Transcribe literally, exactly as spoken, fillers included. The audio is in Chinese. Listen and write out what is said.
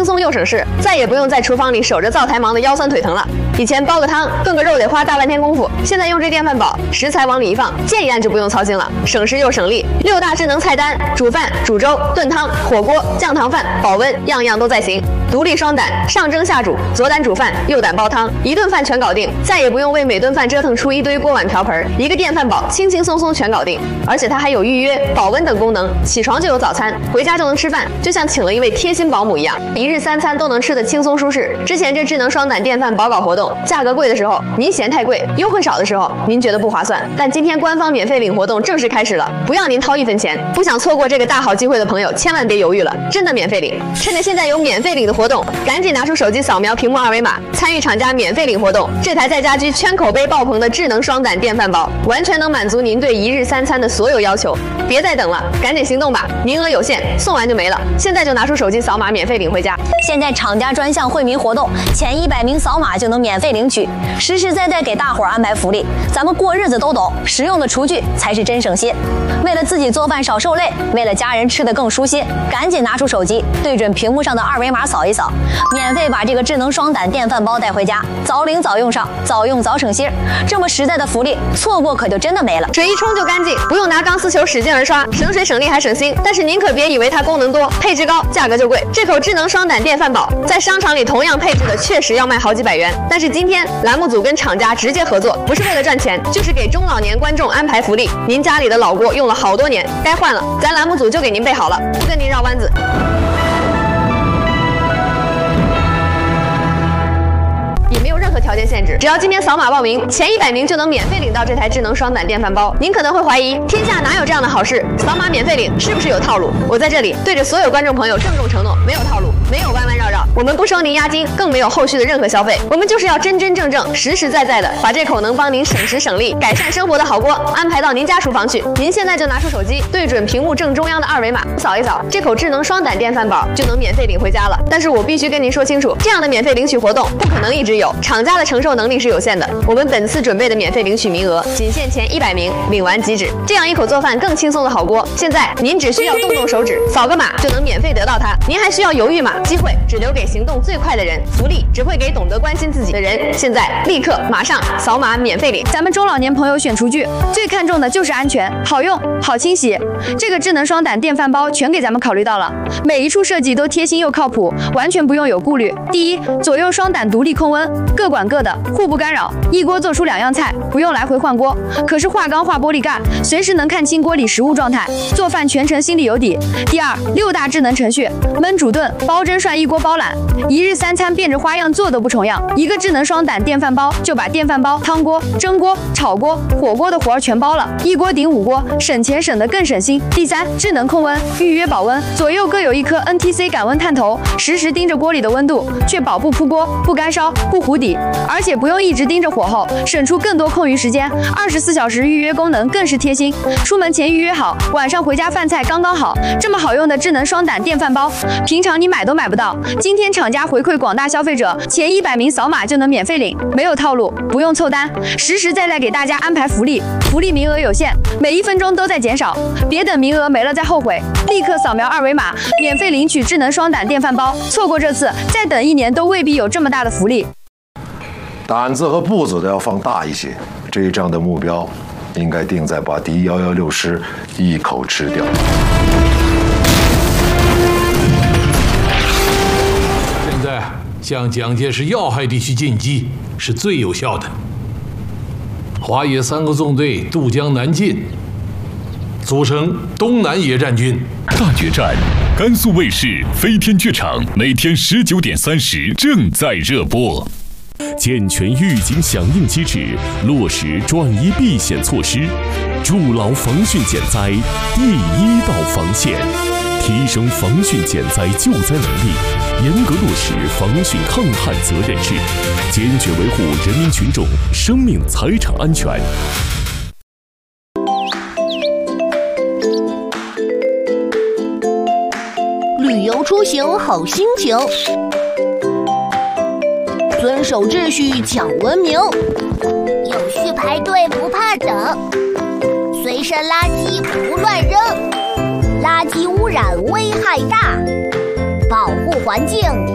松又省事，再也不用在厨房里守着灶台忙得腰酸腿疼了。以前煲个汤、炖个肉得花大半天功夫，现在用这电饭煲，食材往里一放，键一按就不用操心了，省时又省力。六大智能菜单，煮饭、煮粥、炖汤、火锅、酱糖饭、保温，样样都在行。独立双胆，上蒸下煮，左胆煮饭，右胆煲汤，一顿饭全搞定，再也不用为每顿饭折腾出一堆锅碗瓢盆，一个电饭煲轻轻松松全搞定。而且它还有预约、保温等功能，起床就有早餐，回家就能吃饭，就像请了一位贴心保姆一样，一日三餐都能吃得轻松舒适。之前这智能双胆电饭煲搞活动，价格贵的时候您嫌太贵，优惠少的时候您觉得不划算，但今天官方免费领活动正式开始了，不要您掏一分钱。不想错过这个大好机会的朋友，千万别犹豫了，真的免费领！趁着现在有免费领的活动，赶紧拿出手机扫描屏幕二维码，参与厂家免费领活动。这台在家居圈口碑爆棚的智能双胆电饭煲，完全能满足您对一日三餐的所有要求。别再等了，赶紧行动吧！名额有限，送完就没了。现在就拿出手机扫码免费领回家。 现在厂家专项惠民活动，前一百名扫码就能免费领取，实实在在给大伙儿安排福利。咱们过日子都懂，实用的厨具才是真省心。为了自己做饭少受累，为了家人吃得更舒心，赶紧拿出手机，对准屏幕上的二维码扫一扫，免费把这个智能双胆电饭煲带回家，早领早用上，早用早省心。这么实在的福利，错过可就真的没了。 水一冲就干净，不用拿钢丝球使劲儿刷，省水省力还省心。但是您可别以为它功能多、配置高、价格就贵。这口智能双胆电饭煲在商场里同样配置的确实要卖好几百元，但是今天栏目组跟厂家直接合作，不是为了赚钱，就是给中老年观众安排福利。您家里的老锅用了好多年，该换了，咱栏目组就给您备好了，不跟您绕弯子。也没有任何条件限制，只要今天扫码报名，前一百名就能免费领到这台智能双胆电饭煲。您可能会怀疑，天下哪有这样的好事？扫码免费领是不是有套路？我在这里对着所有观众朋友郑重承诺，没有套路，没有弯弯绕绕，我们不收您押金，更没有后续的任何消费。我们就是要真真正正、实实在在的把这口能帮您省时省力、改善生活的好锅安排到您家厨房去。您现在就拿出手机，对准屏幕正中央的二维码，扫一扫，这口智能双胆电饭煲就能免费领回家了。但是我必须跟您说清楚，这样的免费领取活动不可能一直有，厂家的承受能力是有限的。我们本次准备的免费领取名额仅限前一百名，领完即止。这样一口做饭更轻松的好锅，现在您只需要动动手指，扫个码就能免费得到它。您还需要犹豫吗？机会只留给行动最快的人，福利只会给懂得关心自己的人。现在立刻马上扫码免费领。 咱们中老年朋友选厨具最看重的就是安全、好用、好清洗。这个智能双胆电饭煲全给咱们考虑到了，每一处设计都贴心又靠谱，完全不用有顾虑。第一，左右双胆独立控温，各管各的，互不干扰，一锅做出两样菜，不用来回换锅。可是化钢化玻璃盖，随时能看清锅里食物状态，做饭全程心里有底。第二，六大智能程序，焖煮炖、煲蒸涮一锅包揽，一日三餐变着花样做都不重样。一个智能双胆电饭煲就把电饭煲、汤锅、蒸锅、炒锅、火锅的活儿全包了，一锅顶五锅，省钱省得更省心。第三，智能控温，预约保温，左右各有一颗 N T C 感温探头，实时盯着锅里的温度，确保不扑锅、不干烧、不糊底，而且不用一直盯着火候，省出更多空余时间。二十四小时预约功能更是贴心，出门前预约好，晚上回家饭菜刚刚好。这么好用的智能双胆电饭煲，平常你买都买不到。今天厂家回馈广大消费者，前一百名扫码就能免费领，没有套路，不用凑单，实实在在给大家安排福利。福利名额有限，每一分钟都在减少，别等名额没了再后悔，立刻扫描二维码，免费领取智能双胆电饭煲。错过这次，再等一年都未必有这么大的福利。 胆子和步子都要放大一些，这一仗的目标应该定在把敌一一六师一口吃掉。 现在向蒋介石要害地区进击是最有效的。华野三个纵队渡江南进，组成东南野战军。 大决战，甘肃卫视飞天剧场每天十九点三十正在热播。健全预警响应机制，落实转移避险措施，筑牢防汛减灾第一道防线，提升防汛减灾救灾能力，严格落实防汛抗旱责任制，坚决维护人民群众生命财产安全。 旅游出行好心情，遵守秩序讲文明， 有序排队不怕等，随身垃圾不乱扔，垃圾污染危害大，保护环境